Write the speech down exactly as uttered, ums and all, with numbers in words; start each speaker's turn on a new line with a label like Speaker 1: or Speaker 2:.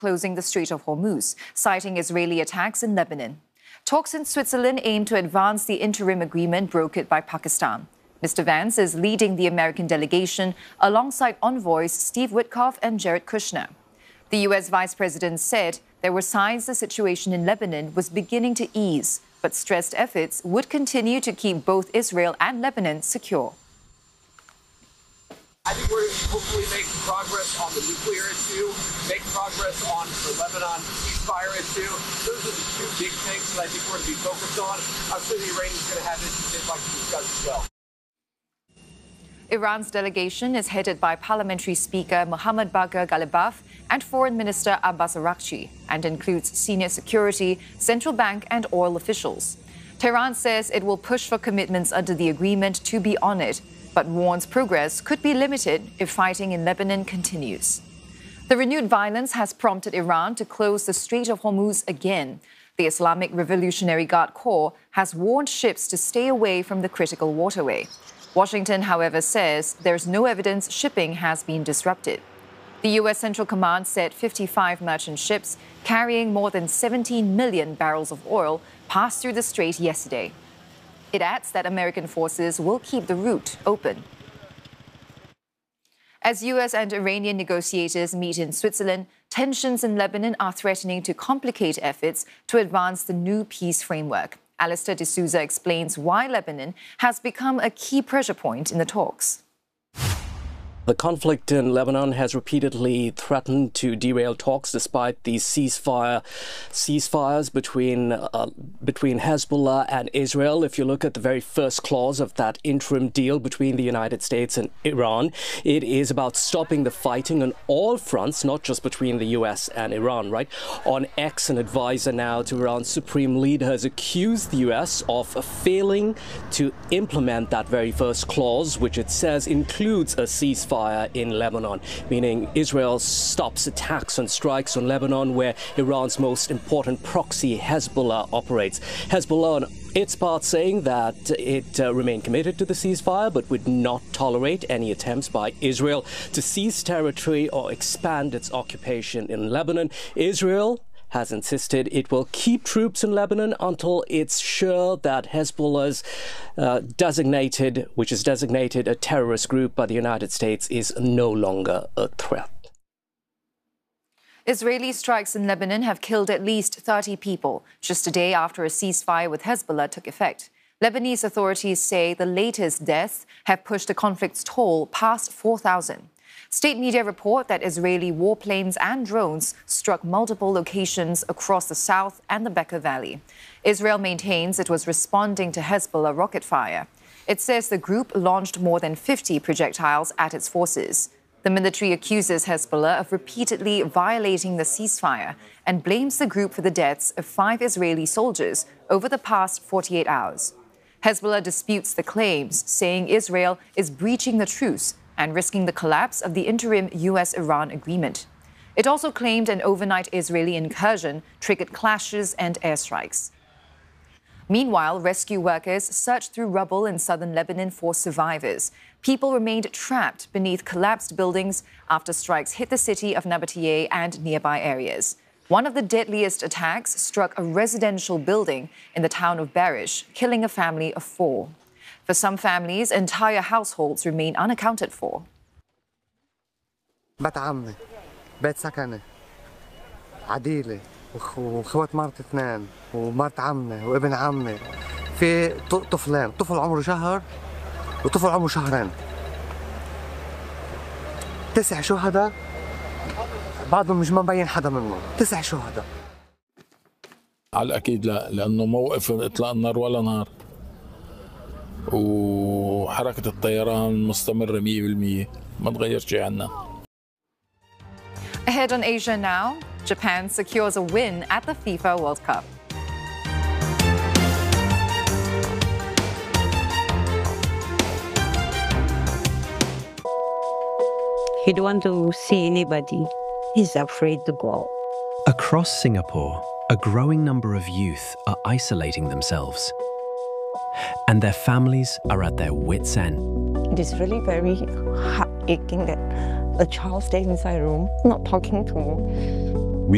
Speaker 1: closing the Strait of Hormuz, citing Israeli attacks in Lebanon. Talks in Switzerland aim to advance the interim agreement brokered by Pakistan. Mister Vance is leading the American delegation alongside envoys Steve Witkoff and Jared Kushner. The U S vice president said there were signs the situation in Lebanon was beginning to ease, but stressed efforts would continue to keep both Israel and Lebanon secure.
Speaker 2: I think we're hopefully making progress on the nuclear issue, make progress on the Lebanon ceasefire issue. Those are the two big things that I think we're going to be focused on. I'm sure the Iranians are going to have issues they'd like to discuss as well.
Speaker 1: Iran's delegation is headed by Parliamentary Speaker Mohammad Bagher Ghalibaf and Foreign Minister Abbas Araghchi, and includes senior security, central bank and oil officials. Tehran says it will push for commitments under the agreement to be honored, but warns progress could be limited if fighting in Lebanon continues. The renewed violence has prompted Iran to close the Strait of Hormuz again. The Islamic Revolutionary Guard Corps has warned ships to stay away from the critical waterway. Washington, however, says there's no evidence shipping has been disrupted. The U S Central Command said fifty-five merchant ships carrying more than seventeen million barrels of oil passed through the strait yesterday. It adds that American forces will keep the route open. As U S and Iranian negotiators meet in Switzerland, tensions in Lebanon are threatening to complicate efforts to advance the new peace framework. Alistair de Souza explains why Lebanon has become a key pressure point in the talks.
Speaker 3: The conflict in Lebanon has repeatedly threatened to derail talks despite these ceasefire ceasefires between uh, between Hezbollah and Israel. If you look at the very first clause of that interim deal between the United States and Iran, it is about stopping the fighting on all fronts, not just between the U S and Iran, right? On X, an advisor now to Iran's supreme leader has accused the U S of failing to implement that very first clause, which it says includes a ceasefire in Lebanon, meaning Israel stops attacks and strikes on Lebanon, where Iran's most important proxy, Hezbollah, operates. Hezbollah, on its part, saying that it uh, remained committed to the ceasefire, but would not tolerate any attempts by Israel to seize territory or expand its occupation in Lebanon. Israel has insisted it will keep troops in Lebanon until it's sure that Hezbollah's uh, designated, which is designated a terrorist group by the United States, is no longer a threat.
Speaker 1: Israeli strikes in Lebanon have killed at least thirty people, just a day after a ceasefire with Hezbollah took effect. Lebanese authorities say the latest deaths have pushed the conflict's toll past four thousand. State media report that Israeli warplanes and drones struck multiple locations across the south and the Bekaa Valley. Israel maintains it was responding to Hezbollah rocket fire. It says the group launched more than fifty projectiles at its forces. The military accuses Hezbollah of repeatedly violating the ceasefire and blames the group for the deaths of five Israeli soldiers over the past forty-eight hours. Hezbollah disputes the claims, saying Israel is breaching the truce and risking the collapse of the interim U S Iran agreement. It also claimed an overnight Israeli incursion triggered clashes and airstrikes. Meanwhile, rescue workers searched through rubble in southern Lebanon for survivors. People remained trapped beneath collapsed buildings after strikes hit the city of Nabateeh and nearby areas. One of the deadliest attacks struck a residential building in the town of Barish, killing a family of four. For some families, entire households remain unaccounted for.
Speaker 4: بيت عمي، بيت سكني، عديلة، وخوات مرت اثنين، ومرت عمي، وابن عمي. في طفلين، طفل عمره شهر وطفل عمره شهرين. تسع شهداء، بعضهم مش مبين حدا منهم، تسع شهداء.
Speaker 5: على الأكيد لا، لأنه موقف إطلاق النار ولا نهار. وحركة الطيران مستمرة مية بالمية، ما تغير شيء عنا.
Speaker 1: Ahead on Asia now, Japan secures a win at the FIFA World Cup.
Speaker 6: He don't want to see anybody. He's afraid to go.
Speaker 7: Across Singapore, a growing number of youth are isolating themselves, and their families are at their wits' end.
Speaker 6: It is really very heart-aching that a child stays inside a room, not talking to